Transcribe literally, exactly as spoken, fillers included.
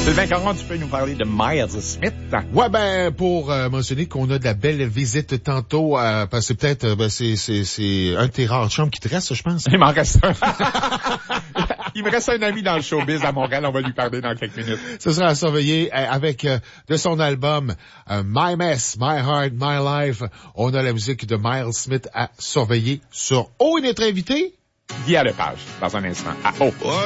Sylvain Caron, tu peux nous parler de Miles Smith? Ouais, ben, pour euh, mentionner qu'on a de la belle visite tantôt, euh, parce que peut-être, euh, ben, c'est, c'est, c'est un de tes rares chambres qui te reste, je pense. Il m'en reste un. Il me reste un ami dans le showbiz à Montréal, on va lui parler dans quelques minutes. Ce sera à surveiller euh, avec euh, de son album euh, My Mess, My Heart, My Life. On a la musique de Miles Smith à surveiller sur O et notre invité Guy Lepage, dans un instant, à O.